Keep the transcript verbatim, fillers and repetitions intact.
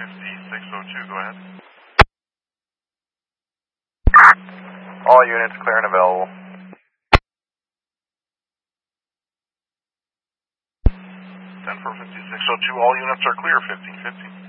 fifty-six oh two, go ahead. All units clear and available. ten four fifty-six oh two, all units are clear, fifteen fifty.